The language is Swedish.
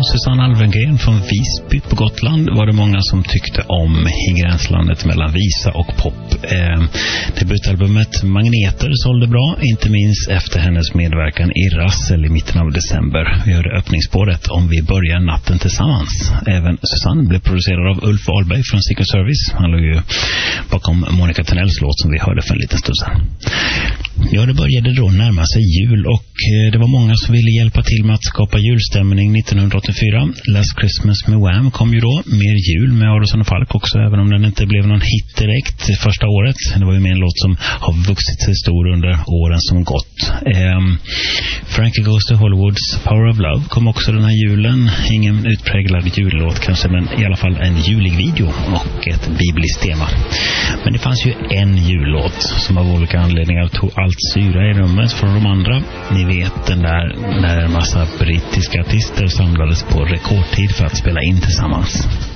Susanne Alvengren från Visby på Gotland var det många som tyckte om i gränslandet mellan visa och pop. Debutalbumet Magneter sålde bra, inte minst efter hennes medverkan i Rassel i mitten av december. Vi hörde öppningsspåret Om vi börjar natten tillsammans. Även Susanne blev producerad av Ulf Ahlberg från Secret Service. Han låg ju bakom Monica Tunnells låt som vi hörde för en liten stund sedan. Ja, det började då närma sig jul och det var många som ville hjälpa till med att skapa julstämning 1984. Last Christmas med Wham kom ju då. Mer jul med Adelsohn och Falk också, även om den inte blev någon hit direkt första året. Det var ju med en låt som har vuxit sig stor under åren som gått. Frankie Goes to Hollywoods Power of Love kom också den här julen. Ingen utpräglad jullåt kanske, men i alla fall en julig video och ett bibliskt tema. Men det fanns ju en jullåt som av olika anledningar tog allt syra i rummet från de andra. Ni vet den där när en massa brittiska artister samlades på rekordtid för att spela in tillsammans.